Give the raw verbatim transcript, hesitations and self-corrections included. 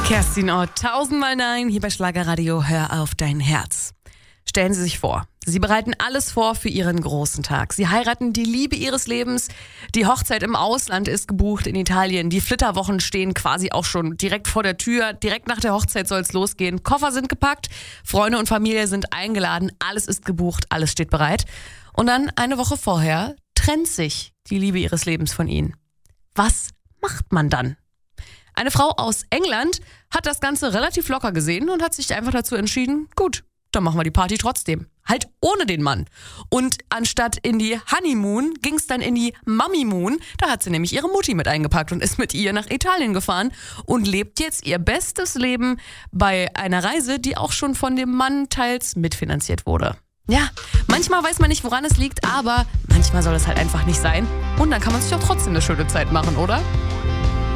Kerstin Ott, tausendmal nein, hier bei Schlagerradio, hör auf dein Herz. Stellen Sie sich vor, Sie bereiten alles vor für Ihren großen Tag. Sie heiraten die Liebe Ihres Lebens, die Hochzeit im Ausland ist gebucht in Italien, die Flitterwochen stehen quasi auch schon direkt vor der Tür, direkt nach der Hochzeit soll es losgehen, Koffer sind gepackt, Freunde und Familie sind eingeladen, alles ist gebucht, alles steht bereit. Und dann eine Woche vorher trennt sich die Liebe Ihres Lebens von Ihnen. Was macht man dann? Eine Frau aus England hat das Ganze relativ locker gesehen und hat sich einfach dazu entschieden, gut, dann machen wir die Party trotzdem. Halt ohne den Mann. Und anstatt in die Honeymoon ging es dann in die Mummy-Moon. Da hat sie nämlich ihre Mutti mit eingepackt und ist mit ihr nach Italien gefahren und lebt jetzt ihr bestes Leben bei einer Reise, die auch schon von dem Mann teils mitfinanziert wurde. Ja, manchmal weiß man nicht, woran es liegt, aber manchmal soll es halt einfach nicht sein. Und dann kann man sich auch trotzdem eine schöne Zeit machen, oder?